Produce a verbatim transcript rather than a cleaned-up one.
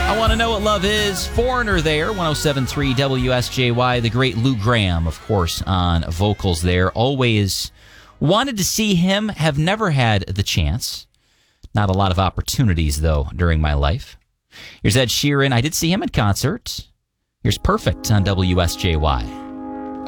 I Want to Know What Love Is. Foreigner there, one oh seven point three W S J Y. The great Lou Gramm, of course, on vocals there. Always wanted to see him. Have never had the chance. Not a lot of opportunities, though, during my life. Here's Ed Sheeran. I did see him in concert. Here's Perfect on W S J Y.